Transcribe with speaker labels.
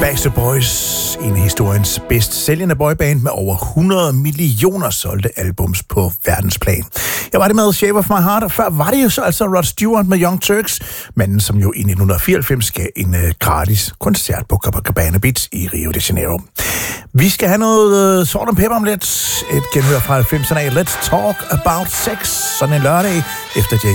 Speaker 1: Backstreet Boys, en af historiens bedst sælgende boyband med over 100 millioner solgte albums på verdensplan. Jeg var det med Shape of My Heart, og før var det jo så altså Rod Stewart med Young Turks, manden som jo i 1994 gav en gratis koncert på Copacabana Beach i Rio de Janeiro. Vi skal have noget salt and pepper om lidt. Et genhør fra 90'erne af Let's Talk About Sex, sådan en lørdag efter